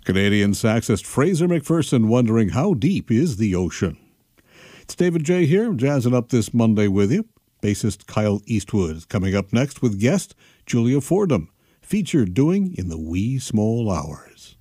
Canadian saxist Fraser McPherson wondering how deep is the ocean. It's David J. here, jazzing up this Monday with you. Bassist Kyle Eastwood is coming up next with guest Julia Fordham, featured doing In the Wee Small Hours.